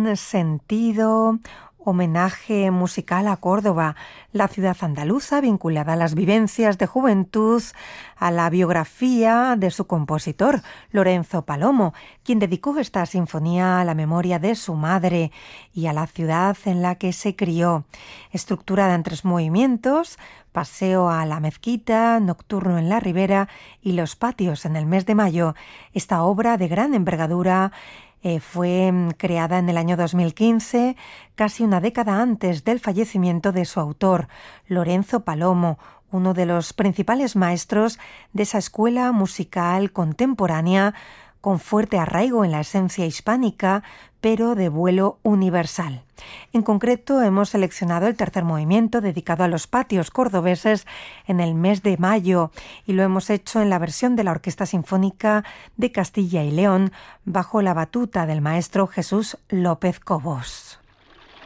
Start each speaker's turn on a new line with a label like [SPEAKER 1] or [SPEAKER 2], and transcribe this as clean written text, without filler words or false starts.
[SPEAKER 1] gran sentido, homenaje musical a Córdoba, la ciudad andaluza vinculada a las vivencias de juventud, a la biografía de su compositor, Lorenzo Palomo, quien dedicó esta sinfonía a la memoria de su madre y a la ciudad en la que se crió. Estructurada en 3 movimientos: paseo a la mezquita, nocturno en la ribera y los patios en el mes de mayo. Esta obra de gran envergadura fue creada en el año 2015, casi una década antes del fallecimiento de su autor, Lorenzo Palomo, uno de los principales maestros de esa escuela musical contemporánea con fuerte arraigo en la esencia hispánica, pero de vuelo universal. En concreto, hemos seleccionado el 3er movimiento dedicado a los patios cordobeses en el mes de mayo y lo hemos hecho en la versión de la Orquesta Sinfónica de Castilla y León bajo la batuta del maestro Jesús López Cobos.